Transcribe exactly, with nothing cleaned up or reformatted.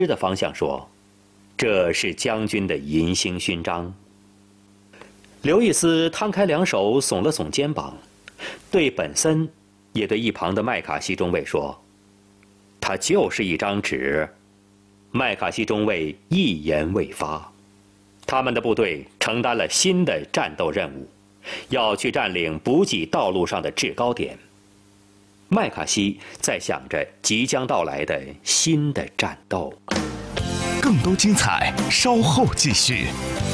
的方向说：“这是将军的银星勋章。”刘易斯摊开两手，耸了耸肩膀，对本森，也对一旁的麦卡锡中尉说：“它就是一张纸。”麦卡锡中尉一言未发。他们的部队承担了新的战斗任务，要去占领补给道路上的制高点。麦卡锡在想着即将到来的新的战斗。 更多精彩，稍后继续。